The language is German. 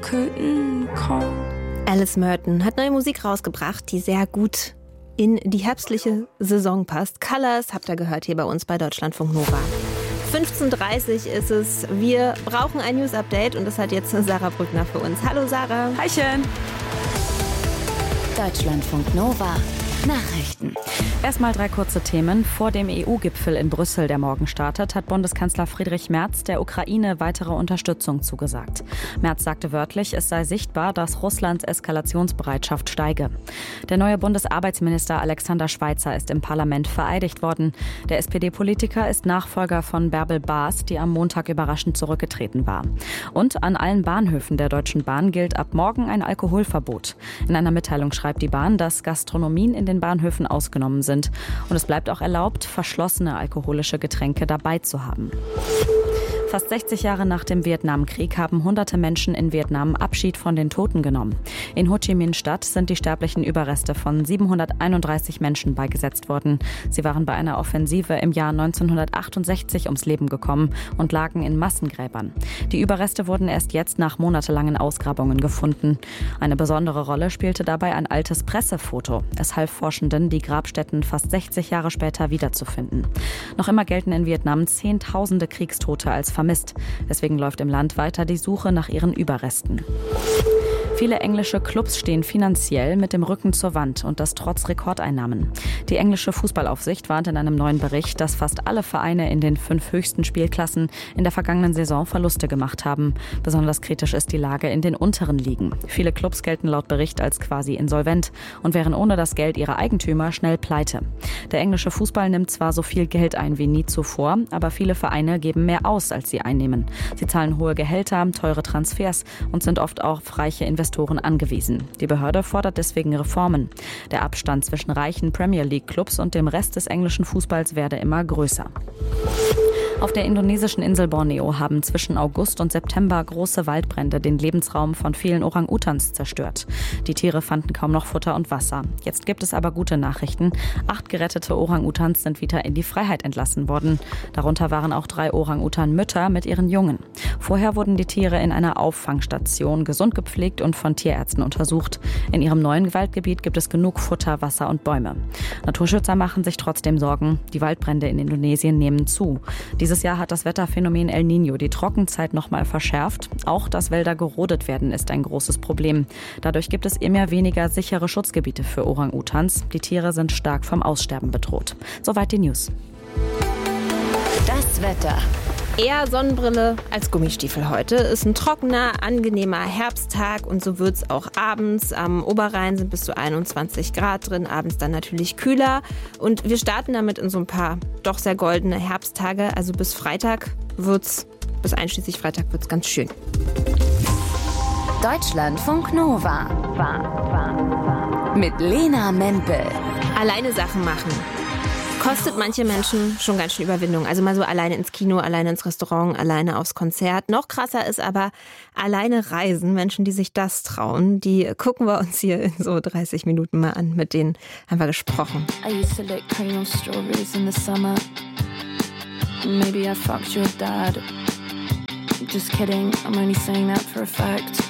curtain call. Alice Merton hat neue Musik rausgebracht, die sehr gut in die herbstliche Saison passt. Colors habt ihr gehört hier bei uns bei Deutschlandfunk Nova. 15:30 ist es. Wir brauchen ein News-Update und das hat jetzt Sarah Brückner für uns. Hallo Sarah. Hallchen. Deutschlandfunk Nova. Nachrichten. Erstmal 3 kurze Themen. Vor dem EU-Gipfel in Brüssel, der morgen startet, hat Bundeskanzler Friedrich Merz der Ukraine weitere Unterstützung zugesagt. Merz sagte wörtlich, es sei sichtbar, dass Russlands Eskalationsbereitschaft steige. Der neue Bundesarbeitsminister Alexander Schweitzer ist im Parlament vereidigt worden. Der SPD-Politiker ist Nachfolger von Bärbel Baas, die am Montag überraschend zurückgetreten war. Und an allen Bahnhöfen der Deutschen Bahn gilt ab morgen ein Alkoholverbot. In einer Mitteilung schreibt die Bahn, dass Gastronomien in den Bahnhöfen ausgenommen sind. Und es bleibt auch erlaubt, verschlossene alkoholische Getränke dabei zu haben. Fast 60 Jahre nach dem Vietnamkrieg haben hunderte Menschen in Vietnam Abschied von den Toten genommen. In Ho Chi Minh-Stadt sind die sterblichen Überreste von 731 Menschen beigesetzt worden. Sie waren bei einer Offensive im Jahr 1968 ums Leben gekommen und lagen in Massengräbern. Die Überreste wurden erst jetzt nach monatelangen Ausgrabungen gefunden. Eine besondere Rolle spielte dabei ein altes Pressefoto. Es half Forschenden, die Grabstätten fast 60 Jahre später wiederzufinden. Noch immer gelten in Vietnam Zehntausende Kriegstote als vermisst. Deswegen läuft im Land weiter die Suche nach ihren Überresten. Viele englische Clubs stehen finanziell mit dem Rücken zur Wand und das trotz Rekordeinnahmen. Die englische Fußballaufsicht warnt in einem neuen Bericht, dass fast alle Vereine in den 5 höchsten Spielklassen in der vergangenen Saison Verluste gemacht haben. Besonders kritisch ist die Lage in den unteren Ligen. Viele Clubs gelten laut Bericht als quasi insolvent und wären ohne das Geld ihrer Eigentümer schnell pleite. Der englische Fußball nimmt zwar so viel Geld ein wie nie zuvor, aber viele Vereine geben mehr aus, als sie einnehmen. Sie zahlen hohe Gehälter, teure Transfers und sind oft auch auf reiche Investoren angewiesen. Die Behörde fordert deswegen Reformen. Der Abstand zwischen reichen Premier League-Clubs und dem Rest des englischen Fußballs werde immer größer. Auf der indonesischen Insel Borneo haben zwischen August und September große Waldbrände den Lebensraum von vielen Orang-Utans zerstört. Die Tiere fanden kaum noch Futter und Wasser. Jetzt gibt es aber gute Nachrichten. 8 gerettete Orang-Utans sind wieder in die Freiheit entlassen worden. Darunter waren auch 3 Orang-Utan-Mütter mit ihren Jungen. Vorher wurden die Tiere in einer Auffangstation gesund gepflegt und von Tierärzten untersucht. In ihrem neuen Waldgebiet gibt es genug Futter, Wasser und Bäume. Naturschützer machen sich trotzdem Sorgen. Die Waldbrände in Indonesien nehmen zu. Dieses Jahr hat das Wetterphänomen El Niño die Trockenzeit nochmal verschärft. Auch dass Wälder gerodet werden, ist ein großes Problem. Dadurch gibt es immer weniger sichere Schutzgebiete für Orang-Utans. Die Tiere sind stark vom Aussterben bedroht. Soweit die News. Das Wetter. Eher Sonnenbrille als Gummistiefel heute. Ist ein trockener, angenehmer Herbsttag und so wird es auch abends. Am Oberrhein sind bis zu 21 Grad drin, abends dann natürlich kühler. Und wir starten damit in so ein paar doch sehr goldene Herbsttage. Also bis einschließlich Freitag wird's ganz schön. Deutschlandfunk Nova. Mit Lena Mempel. Alleine Sachen machen kostet manche Menschen schon ganz schön Überwindung. Also mal so alleine ins Kino, alleine ins Restaurant, alleine aufs Konzert. Noch krasser ist aber alleine reisen. Menschen, die sich das trauen, die gucken wir uns hier in so 30 Minuten mal an. Mit denen haben wir gesprochen. I used to lick cream on strawberries in the summer. Maybe I fucked your dad. Just kidding, I'm only saying that for a fact.